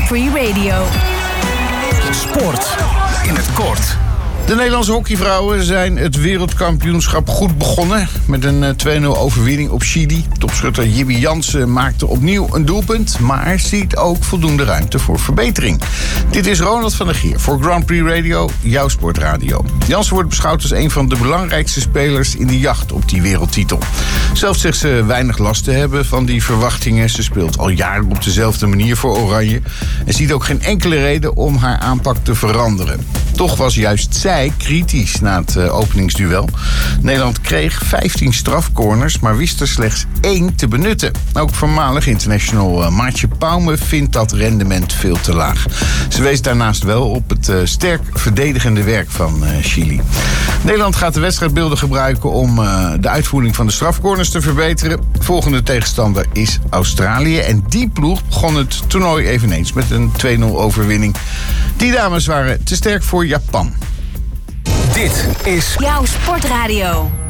Prix Radio. Sport in het kort. De Nederlandse hockeyvrouwen zijn het wereldkampioenschap goed begonnen. Met een 2-0 overwinning op Chili. Topschutter Jibby Jansen maakte opnieuw een doelpunt. Maar ziet ook voldoende ruimte voor verbetering. Dit is Ronald van der Geer voor Grand Prix Radio, jouw sportradio. Jansen wordt beschouwd als een van de belangrijkste spelers in de jacht op die wereldtitel. Zelf zegt ze weinig last te hebben van die verwachtingen. Ze speelt al jaren op dezelfde manier voor Oranje. En ziet ook geen enkele reden om haar aanpak te veranderen. Toch was juist zij kritisch na het openingsduel. Nederland kreeg 15 strafcorners, maar wist er slechts 1 te benutten. Ook voormalig international Maartje Pauwme vindt dat rendement veel te laag. Ze wees daarnaast wel op het sterk verdedigende werk van Chili. Nederland gaat de wedstrijdbeelden gebruiken om de uitvoering van de strafcorners te verbeteren. Volgende tegenstander is Australië. En die ploeg begon het toernooi eveneens met een 2-0 overwinning. Die dames waren te sterk voor Japan. Dit is Jouw sportradio.